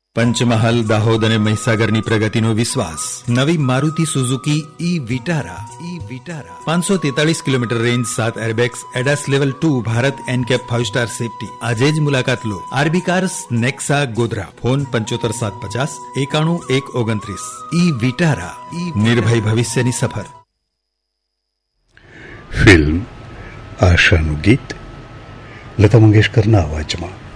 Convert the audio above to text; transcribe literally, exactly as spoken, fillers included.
પંચમહાલ, દાહોદ અને મહીસાગરની પ્રગતિનો વિશ્વાસ. નવી મારુતિ સુઝુકી ઈ વિટારા. ઈ વિટારા પાંચસો તેતાલીસ કિલોમીટર રેન્જ, સાત airbags, ADAS level two, Bharat એનકેપ five star safety. આજે જ મુલાકાત લો. RB cars, નેક્સા, Godhra. ફોન પંચોતેર સાત પચાસ એકાણું એક ઓગણત્રીસ. ઈ વિટારા, નિર્ભય ભવિષ્યની સફર. ફિલ્મ આશાનું ગીત લતા મંગેશકરના અવાજમાં.